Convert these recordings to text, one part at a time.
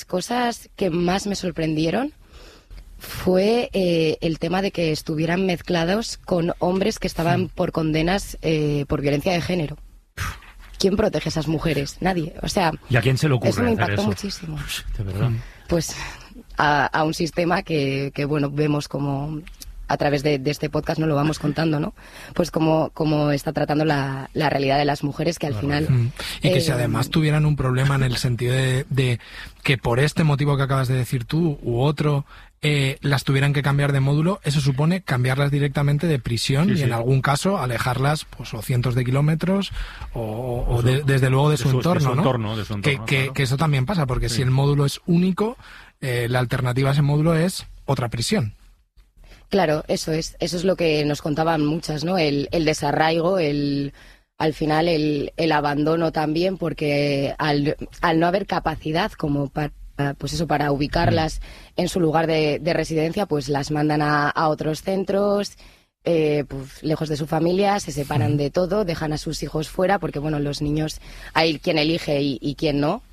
las cosas que más me sorprendieron fue el tema de que estuvieran mezclados con hombres que estaban por condenas por violencia de género. ¿Quién protege a esas mujeres? Nadie. O sea, ¿y a quién se le ocurre eso me impactó hacer eso? muchísimo. De verdad. Pues a un sistema que bueno, vemos como a través de este podcast nos lo vamos contando, ¿no? Pues como está tratando la realidad de las mujeres, que al final... Y que si además tuvieran un problema en el sentido de que por este motivo que acabas de decir tú u otro, las tuvieran que cambiar de módulo, eso supone cambiarlas directamente de prisión y en algún caso alejarlas pues o cientos de kilómetros o desde luego de su entorno, ¿no? Que eso también pasa, porque si el módulo es único, la alternativa a ese módulo es otra prisión. Claro, eso es lo que nos contaban muchas, ¿no? El desarraigo, al final el abandono también, porque al no haber capacidad como para ubicarlas en su lugar de residencia, pues las mandan a otros centros, pues, lejos de su familia, se separan de todo, dejan a sus hijos fuera, porque bueno, los niños, hay quien elige y quien no,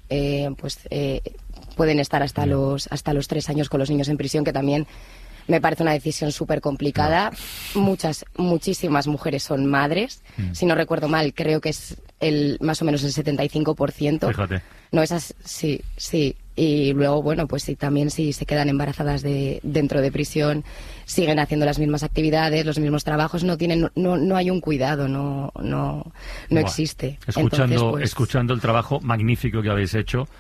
pueden estar hasta los 3 años con los niños en prisión, que también me parece una decisión súper complicada. Muchísimas mujeres son madres. Si no recuerdo mal, creo que es más o menos el 75%. Fíjate. No, esas sí. Y luego, bueno, pues sí, también si se quedan embarazadas dentro de prisión, siguen haciendo las mismas actividades, los mismos trabajos, no hay un cuidado, no existe. Escuchando el trabajo magnífico que habéis hecho,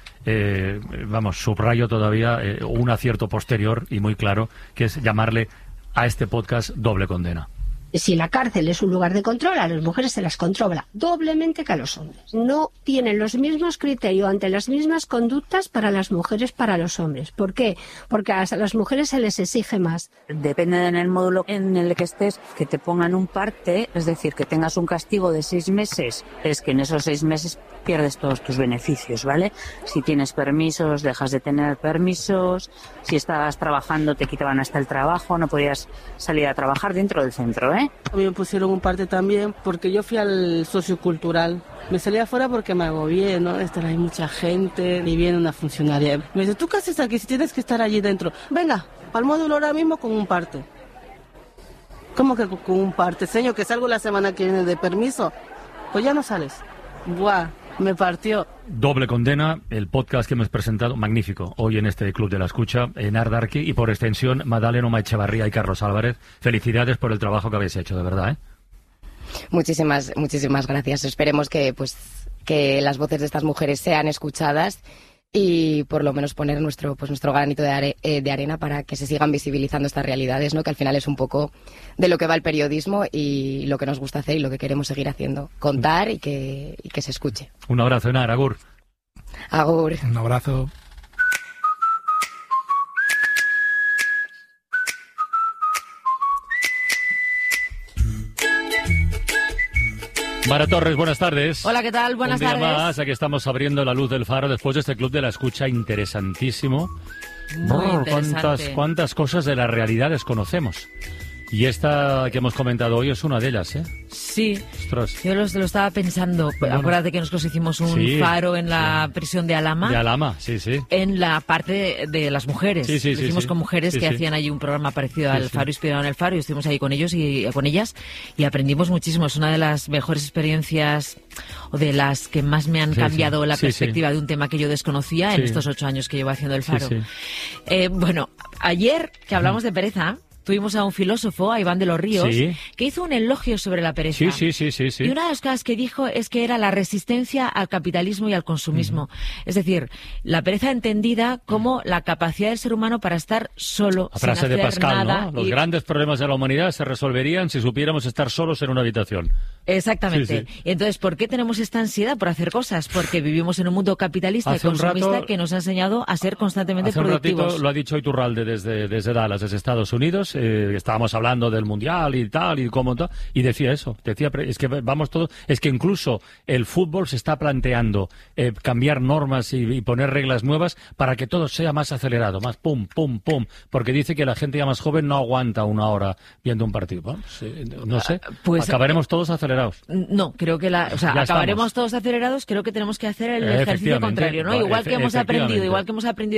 subrayo todavía un acierto posterior y muy claro, que es llamarle a este podcast Doble Condena. Si la cárcel es un lugar de control, a las mujeres se las controla doblemente que a los hombres. No tienen los mismos criterios ante las mismas conductas para las mujeres, para los hombres. ¿Por qué? Porque a las mujeres se les exige más. Depende del módulo en el que estés, que te pongan un parte, es decir, que tengas un castigo de 6 meses, es que en esos 6 meses pierdes todos tus beneficios, ¿vale? Si tienes permisos, dejas de tener permisos, si estabas trabajando te quitaban hasta el trabajo, no podías salir a trabajar dentro del centro, ¿eh? A mí me pusieron un parte también porque yo fui al sociocultural. Me salí afuera porque me agobié, ¿no? Hay mucha gente y viene una funcionaria. Me dice, ¿tú qué haces aquí si tienes que estar allí dentro? Venga, al módulo ahora mismo con un parte. ¿Cómo que con un parte? Señor, que salgo la semana que viene de permiso. Pues ya no sales. Buah, me partió. Doble Condena, el podcast que hemos presentado, magnífico, hoy en este Club de la Escucha, en Ardarqui y por extensión, Madaleno Maechevarría y Carlos Álvarez. Felicidades por el trabajo que habéis hecho, de verdad, ¿eh? Muchísimas gracias. Esperemos que las voces de estas mujeres sean escuchadas y por lo menos poner nuestro granito de arena para que se sigan visibilizando estas realidades, ¿no? Que al final es un poco de lo que va el periodismo y lo que nos gusta hacer y lo que queremos seguir haciendo, contar y que se escuche. Un abrazo, Enar, agur. Agur. Un abrazo. Mara Torres, buenas tardes. Hola, ¿qué tal? Buenas tardes. Un día más, aquí estamos abriendo la luz del faro después de este Club de la Escucha interesantísimo. Muy interesante. ¿Cuántas cosas de la realidad desconocemos? Y esta que hemos comentado hoy es una de ellas, ¿eh? Sí, ostras. Yo lo estaba pensando. Bueno. Acuérdate que nosotros hicimos un faro en la prisión de Alhama. De Alhama, sí. En la parte de las mujeres. Sí. Lo hicimos con mujeres que hacían allí un programa parecido al Faro, inspirado en el Faro, y estuvimos ahí con ellos y con ellas y aprendimos muchísimo. Es una de las mejores experiencias o de las que más me han cambiado la perspectiva de un tema que yo desconocía en estos 8 años que llevo haciendo el Faro. Bueno, ayer que hablamos de pereza, tuvimos a un filósofo, a Iván de los Ríos, que hizo un elogio sobre la pereza. Sí. Y una de las cosas que dijo es que era la resistencia al capitalismo y al consumismo. Es decir, la pereza entendida como la capacidad del ser humano para estar solo, la frase sin hacer de Pascal, nada. ¿no? Los grandes problemas de la humanidad se resolverían si supiéramos estar solos en una habitación. Exactamente. Y entonces, ¿por qué tenemos esta ansiedad por hacer cosas? Porque vivimos en un mundo capitalista y consumista que nos ha enseñado a ser constantemente productivos. Un ratito lo ha dicho Iturralde desde Dallas, desde Estados Unidos. Estábamos hablando del Mundial y tal, y cómo tal, y decía eso. Es que vamos todos. Es que incluso el fútbol se está planteando cambiar normas y poner reglas nuevas para que todo sea más acelerado, más pum, porque dice que la gente ya más joven no aguanta 1 hora viendo un partido. Bueno, no sé, pues acabaremos todos acelerados. No, creo que acabaremos todos acelerados. Creo que tenemos que hacer el ejercicio contrario, ¿no? Igual que hemos aprendido